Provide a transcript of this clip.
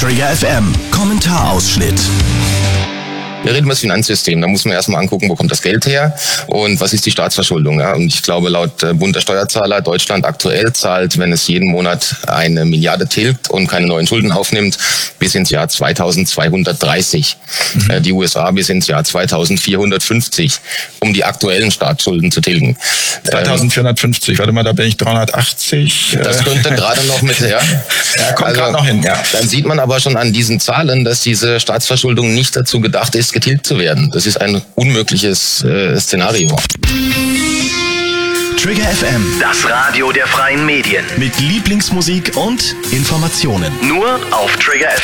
Trigger FM Kommentarausschnitt. Wir reden über das Finanzsystem. Da muss man erstmal angucken, wo kommt das Geld her und was ist die Staatsverschuldung. Ja? Und ich glaube, laut Bund der Steuerzahler, Deutschland aktuell zahlt, wenn es jeden Monat 1 Milliarde tilgt und keine neuen Schulden aufnimmt, bis ins Jahr 2230. Die USA bis ins Jahr 2450, um die aktuellen Staatsschulden zu tilgen. 2450, warte mal, da bin ich 380. Das könnte gerade noch mit, ja. Kommt gerade noch hin, ja. Dann sieht man aber schon an diesen Zahlen, dass diese Staatsverschuldung nicht dazu gedacht ist, getilgt zu werden. Das ist ein unmögliches Szenario. Trigger FM, Das Radio der freien Medien. mit Lieblingsmusik und Informationen. Nur auf Trigger FM.